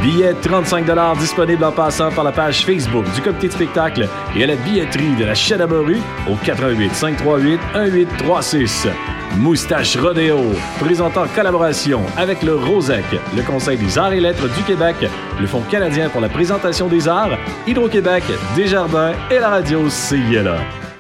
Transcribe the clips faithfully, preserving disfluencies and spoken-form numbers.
Billets trente-cinq dollars disponibles en passant par la page Facebook du comité de spectacle et à la billetterie de la Chaîne à Morue au quatre un huit, cinq trois huit, un huit trois six. Moustache Rodéo, présentant en collaboration avec le Rosec, le Conseil des arts et lettres du Québec, le Fonds canadien pour la présentation des arts, Hydro-Québec, Desjardins et la radio C I L A.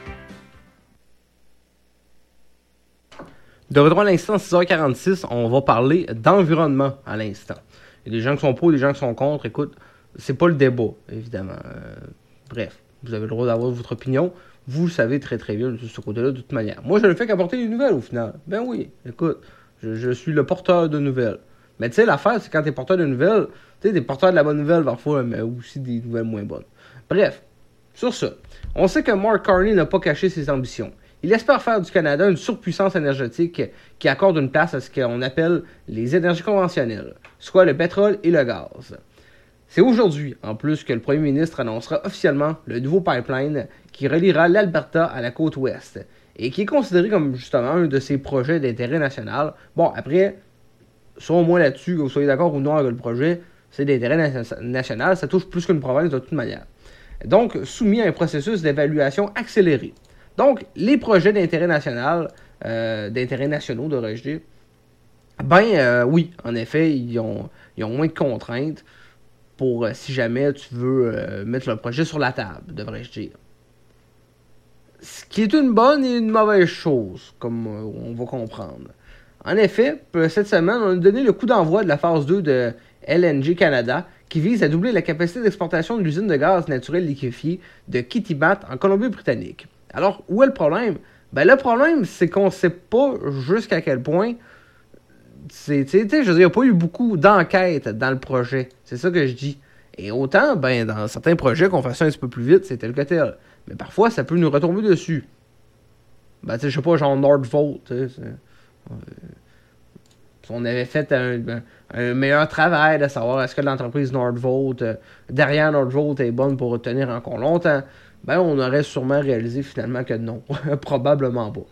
De retour à l'instant, six heures quarante-six, on va parler d'environnement à l'instant. Il y a des gens qui sont pour, des gens qui sont contre. Écoute, c'est pas le débat, évidemment. Euh, bref, vous avez le droit d'avoir votre opinion. Vous le savez très très bien de ce côté-là, de toute manière. Moi, je ne fais qu'apporter des nouvelles au final. Ben oui, écoute, je, je suis le porteur de nouvelles. Mais tu sais, l'affaire, c'est quand t'es porteur de nouvelles, tu sais, t'es porteur de la bonne nouvelle parfois, mais aussi des nouvelles moins bonnes. Bref, sur ça, on sait que Mark Carney n'a pas caché ses ambitions. Il espère faire du Canada une surpuissance énergétique qui accorde une place à ce qu'on appelle les énergies conventionnelles, soit le pétrole et le gaz. C'est aujourd'hui, en plus, que le premier ministre annoncera officiellement le nouveau pipeline qui reliera l'Alberta à la côte ouest et qui est considéré comme justement un de ses projets d'intérêt national. Bon, après, selon moi là-dessus, que vous soyez d'accord ou non avec le projet, c'est d'intérêt na- national, ça touche plus qu'une province de toute manière. Donc, soumis à un processus d'évaluation accéléré. Donc, les projets d'intérêt national, euh, d'intérêt nationaux, devrais-je dire, ben euh, oui, en effet, ils ont, ils ont moins de contraintes pour euh, si jamais tu veux euh, mettre le projet sur la table, devrais-je dire. Ce qui est une bonne et une mauvaise chose, comme euh, on va comprendre. En effet, cette semaine, on a donné le coup d'envoi de la phase deux de L N G Canada, qui vise à doubler la capacité d'exportation de l'usine de gaz naturel liquéfié de Kitimat en Colombie-Britannique. Alors, où est le problème? Ben, le problème, c'est qu'on ne sait pas jusqu'à quel point. C'est, tu sais, je veux dire, il n'y a pas eu beaucoup d'enquêtes dans le projet. C'est ça que je dis. Et autant, ben, dans certains projets, qu'on fasse ça un petit peu plus vite, c'est tel que tel. Mais parfois, ça peut nous retomber dessus. Ben, tu sais, je sais pas, genre Nordvolt, tu sais. Euh, si on avait fait un, un, un meilleur travail de savoir est-ce que l'entreprise Nordvolt, euh, derrière Nordvolt, est bonne pour tenir encore longtemps, ben, on aurait sûrement réalisé finalement que non. Probablement pas.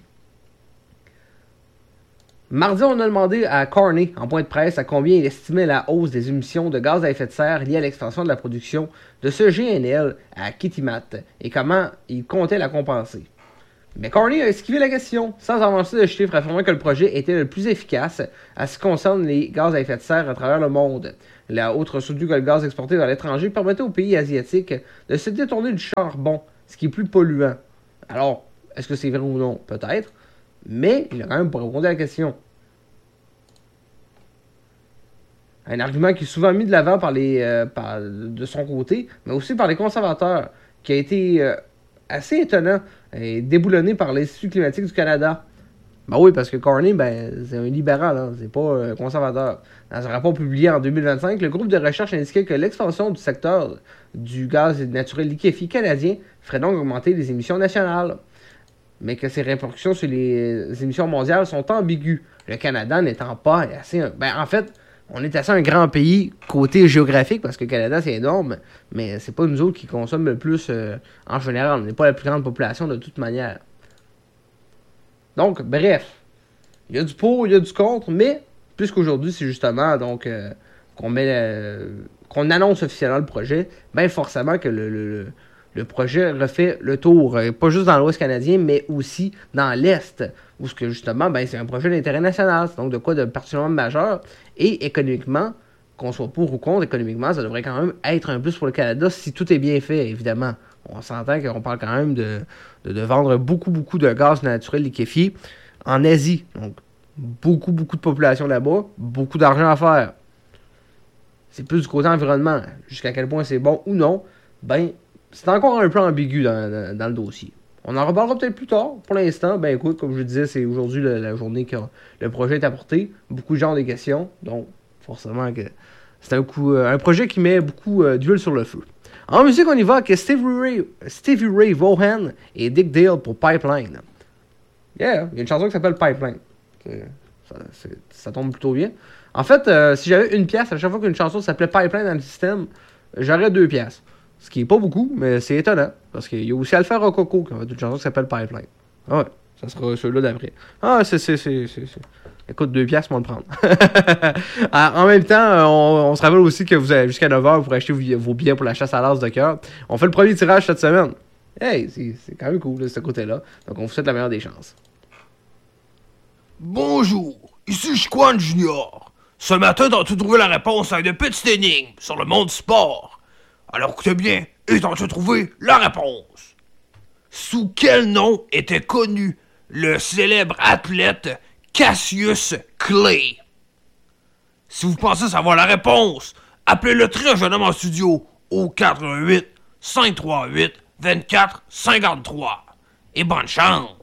Mardi, on a demandé à Carney, en point de presse, à combien il estimait la hausse des émissions de gaz à effet de serre liée à l'expansion de la production de ce G N L à Kitimat et comment il comptait la compenser. Mais Carney a esquivé la question, sans avancer de chiffres, affirmant que le projet était le plus efficace à ce qui concerne les gaz à effet de serre à travers le monde. La haute ressource que le gaz exporté vers l'étranger permettait aux pays asiatiques de se détourner du charbon, ce qui est plus polluant. Alors, est-ce que c'est vrai ou non? Peut-être. Mais il a quand même pas répondu à la question. Un argument qui est souvent mis de l'avant par les, euh, par, de son côté, mais aussi par les conservateurs, qui a été euh, assez étonnant et déboulonné par l'Institut climatique du Canada. Ben oui, parce que Carney, ben, c'est un libéral, hein, c'est pas un conservateur. Dans un rapport publié en deux mille vingt-cinq, le groupe de recherche indiquait que l'expansion du secteur du gaz naturel liquéfié canadien ferait donc augmenter les émissions nationales, mais que ses répercussions sur les émissions mondiales sont ambiguës. Le Canada n'étant pas assez... Ben, en fait, on est assez un grand pays côté géographique, parce que le Canada, c'est énorme, mais c'est pas nous autres qui consomment le plus euh, en général. On n'est pas la plus grande population de toute manière. Donc, bref, il y a du pour, il y a du contre, mais puisqu'aujourd'hui, c'est justement donc euh, qu'on met euh, qu'on annonce officiellement le projet, ben forcément que le, le, le projet refait le tour, euh, pas juste dans l'Ouest canadien, mais aussi dans l'Est, où ce que justement, ben c'est un projet d'intérêt national, c'est donc de quoi de particulièrement majeur, et économiquement, qu'on soit pour ou contre, économiquement, ça devrait quand même être un plus pour le Canada si tout est bien fait, évidemment. On s'entend qu'on parle quand même de, de, de vendre beaucoup, beaucoup de gaz naturel liquéfié en Asie. Donc, beaucoup, beaucoup de population là-bas, beaucoup d'argent à faire. C'est plus du côté environnement. Jusqu'à quel point c'est bon ou non, ben, c'est encore un peu ambigu dans, dans, dans le dossier. On en reparlera peut-être plus tard. Pour l'instant, ben écoute, comme je disais, c'est aujourd'hui la, la journée que le projet est apporté. Beaucoup de gens ont des questions, donc forcément que c'est un, coup, un projet qui met beaucoup euh, d'huile sur le feu. En musique, on y va avec Stevie Ray, Stevie Ray Vaughan et Dick Dale pour Pipeline. Yeah, il y a une chanson qui s'appelle Pipeline. C'est, ça, c'est, ça tombe plutôt bien. En fait, euh, si j'avais une pièce à chaque fois qu'une chanson s'appelait Pipeline dans le système, j'aurais deux pièces. Ce qui est pas beaucoup, mais c'est étonnant. Parce qu'il y a aussi Alpha Rococo qui a une chanson qui s'appelle Pipeline. Ah ouais, ça sera celui-là d'après. Ah, c'est, c'est, c'est, c'est, c'est. Écoute, deux piastres, on va le prendre. Alors, en même temps, on, on se rappelle aussi que vous avez jusqu'à neuf heures pour acheter vos, vos billets pour la chasse à l'as de cœur. On fait le premier tirage cette semaine. Hey, c'est, c'est quand même cool de ce côté-là. Donc, on vous souhaite la meilleure des chances. Bonjour, ici Chiquan Junior. Ce matin, t'as-tu trouvé la réponse à une petite énigme sur le monde du sport? Alors écoutez bien, et t'as-tu trouvé la réponse? Sous quel nom était connu le célèbre athlète Cassius Clay? Si vous pensez savoir la réponse, appelez le très jeune homme en studio au quatre un huit, cinq trois huit, deux quatre cinq trois. Et bonne chance!